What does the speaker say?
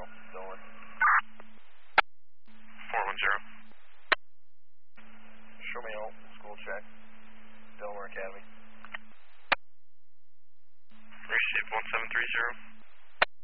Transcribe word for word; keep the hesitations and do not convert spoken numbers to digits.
Delaware. four one zero. Show me out, school check. Delaware Academy. Receive one seven three zero.